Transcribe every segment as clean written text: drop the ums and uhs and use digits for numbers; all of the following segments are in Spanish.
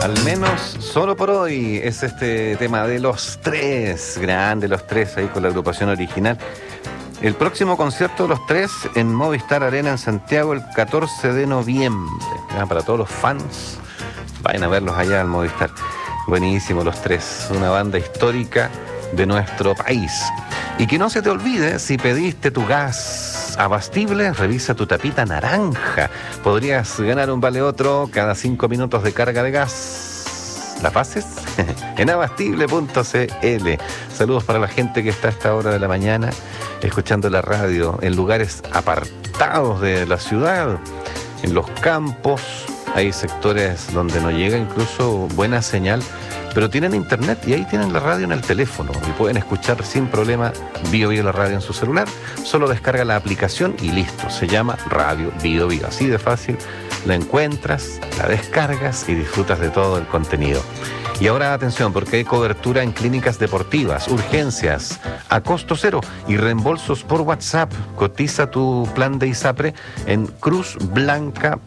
Al menos solo por hoy es este tema de Los Tres, grande Los Tres, ahí con la agrupación original. El próximo concierto de Los Tres en Movistar Arena en Santiago el 14 de noviembre. Para todos los fans, vayan a verlos allá al Movistar. Buenísimo Los Tres, una banda histórica de nuestro país. Y que no se te olvide, si pediste tu gas Abastible, revisa tu tapita naranja. Podrías ganar un vale otro cada 5 minutos de carga de gas. ¿Las bases? En abastible.cl. Saludos para la gente que está a esta hora de la mañana escuchando la radio en lugares apartados de la ciudad, en los campos. Hay sectores donde no llega incluso buena señal, pero tienen internet y ahí tienen la radio en el teléfono y pueden escuchar sin problema Bio Bio la radio en su celular. Solo descarga la aplicación y listo, se llama Radio Bio Bio. Así de fácil, la encuentras, la descargas y disfrutas de todo el contenido. Y ahora atención, porque hay cobertura en clínicas deportivas, urgencias, a costo cero y reembolsos por WhatsApp. Cotiza tu plan de ISAPRE en cruzblanca.cl.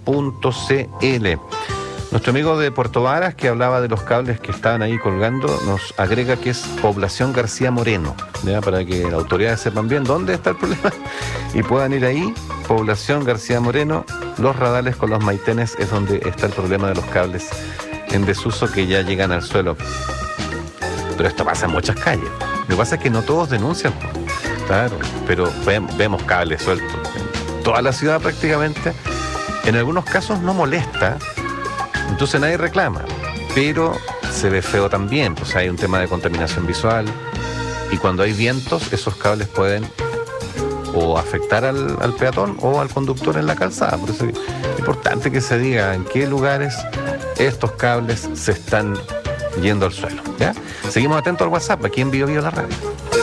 Nuestro amigo de Puerto Varas, que hablaba de los cables que estaban ahí colgando, nos agrega que es Población García Moreno, ¿ya? Para que las autoridades sepan bien dónde está el problema y puedan ir ahí. Población García Moreno, los radales con los maitenes es donde está el problema de los cables en desuso que ya llegan al suelo. Pero esto pasa en muchas calles. Lo que pasa es que no todos denuncian, claro, pero vemos cables sueltos en toda la ciudad prácticamente. En algunos casos no molesta, entonces nadie reclama, pero se ve feo también, pues hay un tema de contaminación visual y cuando hay vientos esos cables pueden o afectar al peatón o al conductor en la calzada. Por eso es importante que se diga en qué lugares estos cables se están yendo al suelo, ¿ya? Seguimos atentos al WhatsApp aquí en Bio Bio la radio.